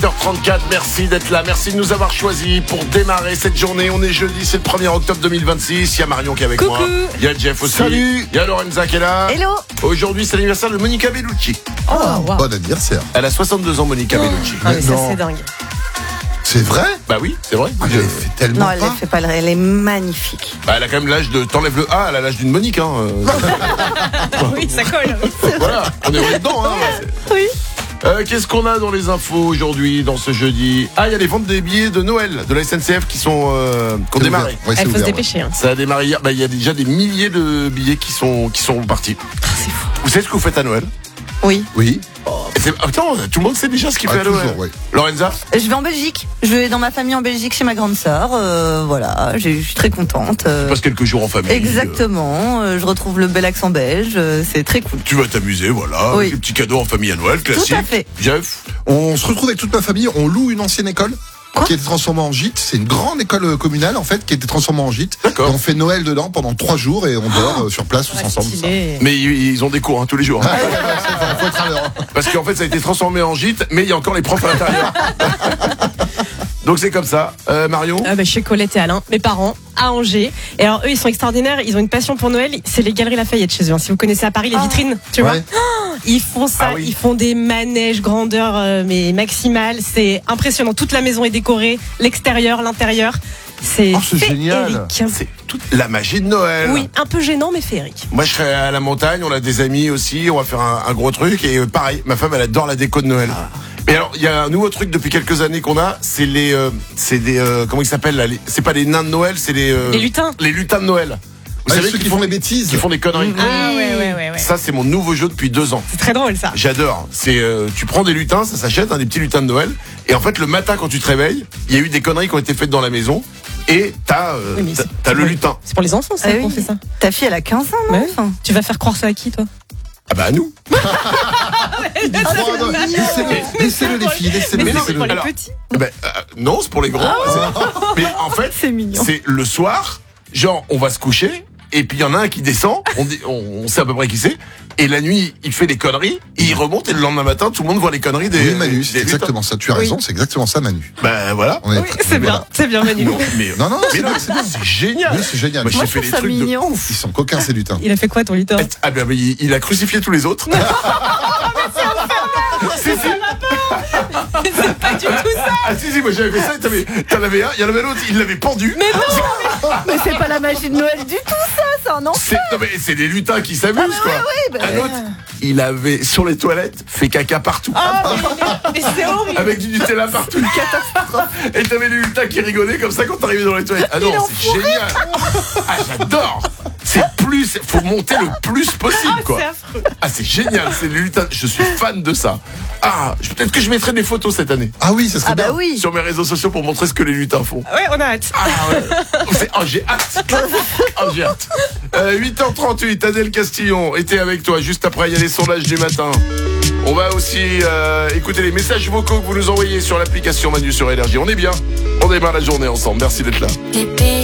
8h34, merci d'être là, merci de nous avoir choisis pour démarrer cette journée. On est jeudi, c'est le 1er octobre 2026. Il y a Marion qui est avec moi. Il y a Jeff aussi. Salut. Il y a Lorenza qui est là. Hello. Aujourd'hui, c'est l'anniversaire de Monica Bellucci. Oh, wow. Bon anniversaire. Elle a 62 ans, Monica Bellucci. Ah, mais ça, Non. c'est dingue. C'est vrai? Bah oui, c'est vrai. Elle fait tellement Non, elle pas. ne fait pas, elle est magnifique. Bah, elle a quand même l'âge de... T'enlèves le A, elle a l'âge d'une Monique. Hein. Oui, ça colle. Voilà, on est dedans. Hein. Oui. Qu'est-ce qu'on a dans les infos aujourd'hui, dans ce jeudi? Ah, il y a les ventes des billets de Noël de la SNCF qui ont C'est démarré. ouvert. Ouais, c'est Il faut se ouvert, dépêcher. Hein. Ça a démarré hier. Bah, il y a déjà des milliers de billets qui sont partis. C'est fou. Vous savez ce que vous faites à Noël? Oui. Oui. Attends, tout le monde sait déjà ce qu'il fait à Noël. Toujours, oui. Lorenza? Je vais en Belgique. Je vais dans ma famille en Belgique chez ma grande sœur. Voilà, je suis très contente. Tu passes quelques jours en famille. Exactement. Je retrouve le bel accent belge. C'est très cool. Tu vas t'amuser, voilà. Oui. Des petits cadeaux en famille à Noël, classique. Tout à fait. Jeff? On se retrouve avec toute ma famille, on loue une ancienne école. Quoi Qui a été transformée en gîte. C'est une grande école communale en fait qui a été transformée en gîte. D'accord. Et on fait Noël dedans pendant 3 jours et on dort sur place tous ensemble. Ça. Mais ils ont des cours hein, tous les jours. Ah, ouais, faut être à l'heure. Parce qu'en fait, ça a été transformé en gîte, mais il y a encore les profs à l'intérieur. Donc c'est comme ça. Marion? Chez Colette et Alain, mes parents, à Angers. Et alors eux, ils sont extraordinaires. Ils ont une passion pour Noël. C'est les Galeries Lafayette chez eux. Hein. Si vous connaissez à Paris, les vitrines, tu vois. Ouais. Ils font ça. Ah oui. Ils font des manèges grandeur mais maximale. C'est impressionnant. Toute la maison est décorée, l'extérieur, l'intérieur. C'est féerique. C'est toute la magie de Noël. Oui, un peu gênant, mais féerique. Moi, je serai à la montagne, on a des amis aussi, on va faire un gros truc. Et pareil, ma femme, elle adore la déco de Noël. Et alors, il y a un nouveau truc depuis quelques années qu'on a, c'est comment ils s'appellent là, c'est pas les nains de Noël, c'est les lutins. Les lutins de Noël. Vous Ouais, savez ceux qui font des bêtises. qui font des conneries. Ah ouais. Ça, c'est mon nouveau jeu depuis 2 ans. C'est très drôle, ça. J'adore. C'est tu prends des lutins, ça s'achète, des petits lutins de Noël. Et en fait, le matin quand tu te réveilles, il y a eu des conneries qui ont été faites dans la maison. Et t'as le lutin. C'est pour les enfants, ça, Ah oui. qu'on fait ça. Ta fille, elle a 15 ans, non Ouais. Enfin, Tu vas faire croire ça à qui, toi? Ah bah à nous. Oh, non, laissez-le les filles, laissez-le. Mais non, laissez-le. mais alors, petits. non, c'est pour les grands. Mais en fait, c'est mignon. c'est le soir, genre on va se coucher. Et puis il y en a un qui descend, on sait à peu près qui c'est. Et la nuit, il fait des conneries, il remonte et le lendemain matin, tout le monde voit les conneries des. Oui, Manu, c'est des exactement ça. Tu as raison, c'est exactement ça, Manu. Ben voilà. On est Oui, c'est bien. voilà. C'est bien, Manu. Non, mais Non, c'est bien, c'est génial. Oui, c'est génial. Moi, Moi, j'ai je fait trouve des ça trucs mignon. de ouf. Ils sont coquins, ces lutins. Il a fait quoi, ton lutin? Ah ben il a crucifié tous les autres. C'est Pas du tout ça. Ah si, moi j'avais fait ça, t'en avais un, il y en avait l'autre, il l'avait pendu. Mais non. Mais c'est pas la magie de Noël du tout, ça. C'est un enfant. C'est des lutins qui s'amusent quoi. bah, Un autre, il avait sur les toilettes fait caca partout. Mais c'est horrible. Avec du Nutella partout. Et t'avais les lutins qui rigolaient comme ça quand t'arrivais dans les toilettes. Ah non, c'est génial. Ah j'adore. Faut monter le plus possible quoi. C'est affreux. Ah c'est génial, c'est les lutins. Je suis fan de ça. Ah, peut-être que je mettrai des photos cette année Ah oui, ça serait Ah bah bien. oui. sur mes réseaux sociaux pour montrer ce que les lutins font. Ouais, on a hâte. Ah ouais. J'ai hâte. J'ai hâte. 8h38, Adèle Castillon était avec toi. Juste après, il y a les sondages du matin. On va aussi écouter les messages vocaux que vous nous envoyez sur l'application Manu sur Énergie. On est bien. On démarre la journée ensemble. Merci d'être là.